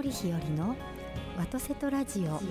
森日和のワトセトラジオ。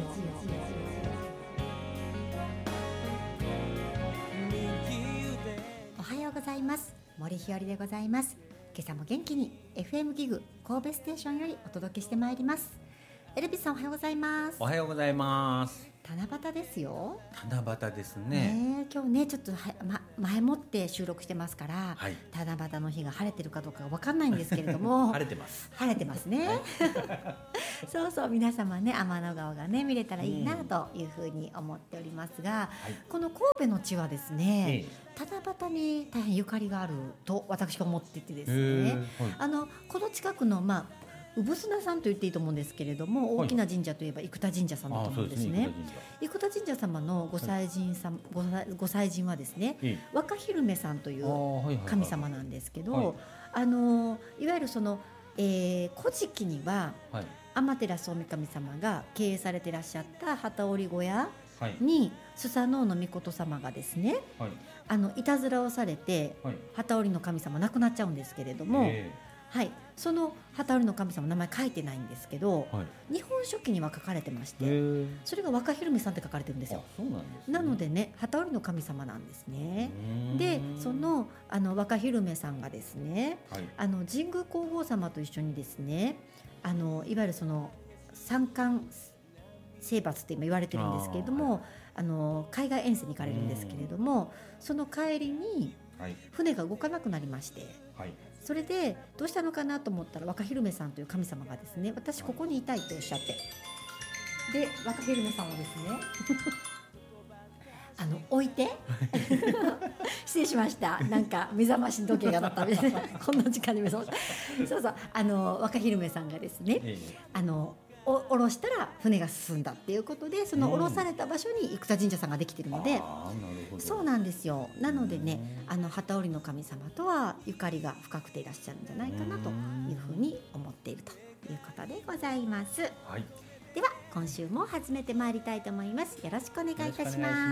おはようございます。森日和でございます。今朝も元気に FM ギグ神戸ステーションよりお届けしてまいります。エルビスさん、おはようございます。 おはようございます。 七夕ですよ。 七夕ですね。 今日ねちょっと前もって収録してますから、 はい、 七夕の日が晴れてるかどうかわかんないんですけれども晴れてます。 晴れてますね、はい、そうそう、皆様ね天の川がね見れたらいいなというふうに思っておりますが、この神戸の地はですね、七夕に大変ゆかりがあると私が思っていてですね、この近くの産砂さんと言っていいと思うんですけれども、大きな神社といえば生田神社さんだと思うんですね。生田神社様のご祭神はですね、若昼女さんという神様なんですけど、いわゆるその古事記には、天照大神様が経営されていらっしゃった機織小屋に、スサノオノミコト様がですね、いたずらをされて、機織の神様亡くなっちゃうんですけれども、その機織の神様の名前書いてないんですけど、日本書紀には書かれてまして、それが若昼女さんって書かれてるんですよ。 そうなんですね。 なのでね、機織の神様なんですね。で、その若昼女さんがですね、神宮皇后様と一緒にですね、いわゆるその三冠征伐って今言われてるんですけれども、海外遠征に行かれるんですけれども、その帰りに船が動かなくなりまして、それでどうしたのかなと思ったら、若昼女さんという神様がですね、私ここにいたいとおっしゃって、で若昼女さんをですね置いて失礼しました、なんか目覚まし時計が鳴ったみたいなこんな時間に目覚ましそうそう、若昼女さんがですね、降ろしたら船が進んだっていうことで、その降ろされた場所に生田神社さんができているので、そうなんですよ。なのでね、機織の神様とはゆかりが深くていらっしゃるんじゃないかなというふうに思っているということでございます。では今週も始めてまいりたいと思います。よろしくお願いいたします。